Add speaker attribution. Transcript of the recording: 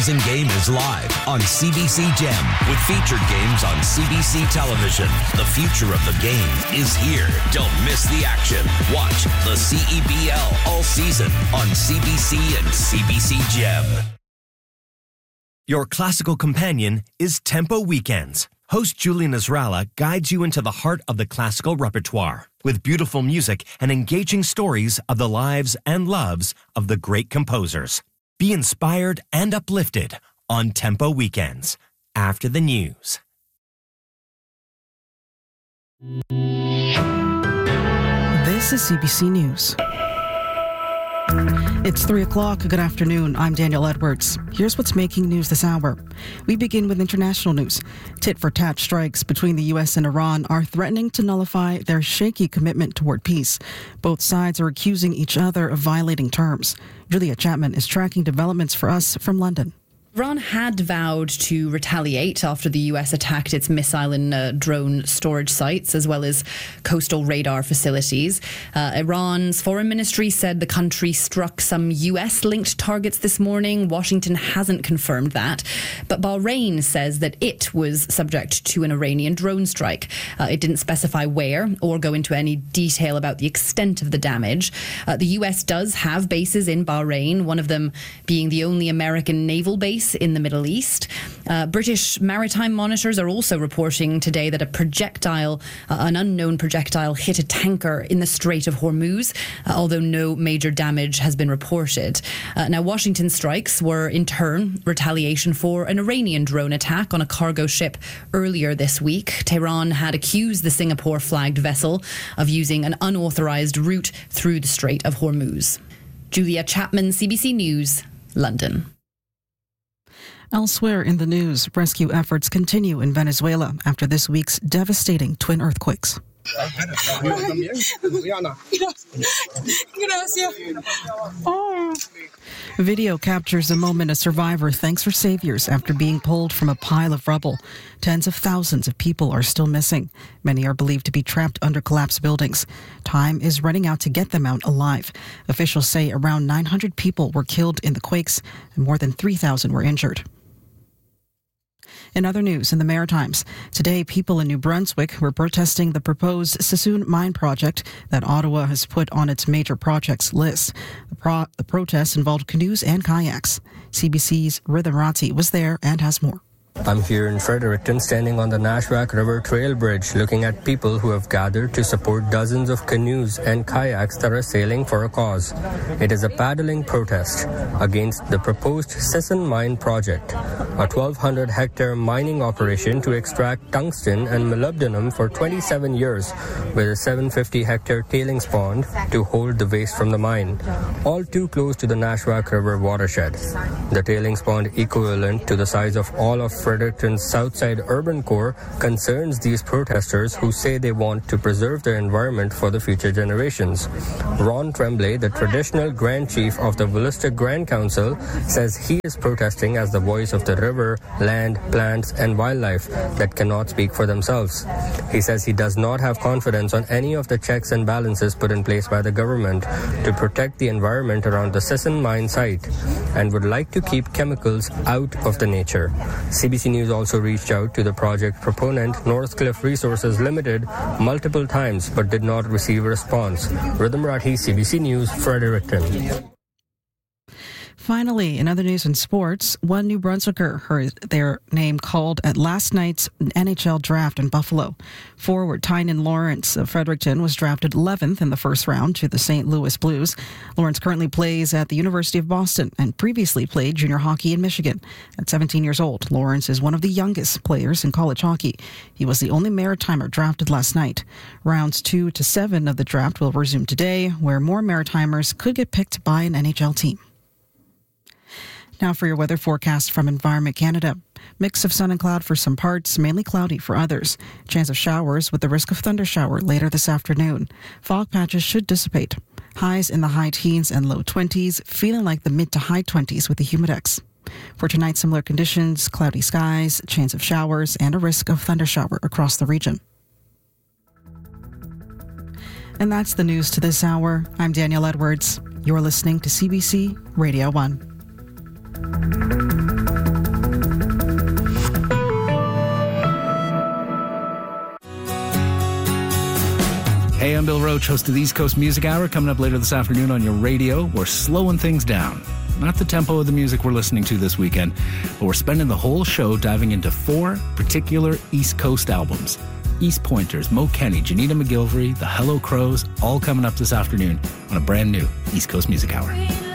Speaker 1: Game is live on CBC Gem with featured games on CBC television. The future of the game is here. Don't miss the action. Watch the CEBL all season on CBC and CBC Gem.
Speaker 2: Your classical companion is Tempo Weekends. Host Julie Nasrallah guides you into the heart of the classical repertoire with beautiful music and engaging stories of the lives and loves of the great composers. Be inspired and uplifted on Tempo Weekends after the news.
Speaker 3: This is CBC News. It's 3 o'clock. Good afternoon. I'm Daniel Edwards. Here's what's making news this hour. We begin with international news. Tit-for-tat strikes between the U.S. and Iran are threatening to nullify their shaky commitment toward peace. Both sides are accusing each other of violating terms. Julia Chapman is tracking developments for us from London.
Speaker 4: Iran had vowed to retaliate after the US attacked its missile and drone storage sites, as well as coastal radar facilities. Iran's foreign ministry said the country struck some US-linked targets this morning. Washington hasn't confirmed that. But Bahrain says that it was subject to an Iranian drone strike. It didn't specify where or go into any detail about the extent of the damage. The US does have bases in Bahrain, one of them being the only American naval base in the Middle East. British maritime monitors are also reporting today that an unknown projectile hit a tanker in the Strait of Hormuz, although no major damage has been reported. Now, Washington's strikes were in turn retaliation for an Iranian drone attack on a cargo ship earlier this week. Tehran had accused the Singapore-flagged vessel of using an unauthorized route through the Strait of Hormuz. Julia Chapman, CBC News, London.
Speaker 3: Elsewhere in the news, rescue efforts continue in Venezuela after this week's devastating twin earthquakes. Video captures a moment a survivor thanks her saviors after being pulled from a pile of rubble. Tens of thousands of people are still missing. Many are believed to be trapped under collapsed buildings. Time is running out to get them out alive. Officials say around 900 people were killed in the quakes and more than 3,000 were injured. In other news in the Maritimes, today people in New Brunswick were protesting the proposed Sissoon Mine project that Ottawa has put on its major projects list. The protests involved canoes and kayaks. CBC's Rhythm Rati was there and has more.
Speaker 5: I'm here in Fredericton, standing on the Nashwack River Trail Bridge, looking at people who have gathered to support dozens of canoes and kayaks that are sailing for a cause. It is a paddling protest against the proposed Sisson Mine project, a 1,200-hectare mining operation to extract tungsten and molybdenum for 27 years, with a 750-hectare tailings pond to hold the waste from the mine, all too close to the Nashwack River watershed. The tailings pond, equivalent to the size of all of Fredericton's Southside urban core, concerns these protesters who say they want to preserve the environment for the future generations. Ron Tremblay, the traditional Grand Chief of the Willistic Grand Council, says he is protesting as the voice of the river, land, plants, and wildlife that cannot speak for themselves. He says he does not have confidence on any of the checks and balances put in place by the government to protect the environment around the Sisson mine site and would like to keep chemicals out of the nature. CBC News also reached out to the project proponent, Northcliffe Resources Limited, multiple times but did not receive a response. Rhythm Rathi, CBC News, Fredericton.
Speaker 3: Finally, in other news and sports, one New Brunswicker heard their name called at last night's NHL draft in Buffalo. Forward Tynan Lawrence of Fredericton was drafted 11th in the first round to the St. Louis Blues. Lawrence currently plays at the University of Boston and previously played junior hockey in Michigan. At 17 years old, Lawrence is one of the youngest players in college hockey. He was the only Maritimer drafted last night. Rounds 2 to 7 of the draft will resume today, where more Maritimers could get picked by an NHL team. Now for your weather forecast from Environment Canada. Mix of sun and cloud for some parts, mainly cloudy for others. Chance of showers with the risk of thundershower later this afternoon. Fog patches should dissipate. Highs in the high teens and low 20s, feeling like the mid to high 20s with the humidex. For tonight, similar conditions, cloudy skies, chance of showers, and a risk of thundershower across the region. And that's the news to this hour. I'm Danielle Edwards. You're listening to CBC Radio 1.
Speaker 6: Hey, I'm Bill Roach, host of the East Coast Music Hour. Coming up later this afternoon on your radio, we're slowing things down. Not the tempo of the music we're listening to this weekend, but we're spending the whole show diving into 4 particular East Coast albums. East Pointers, Mo Kenny, Janita McGilvery, the Hello Crows, all coming up this afternoon on a brand new East Coast Music Hour.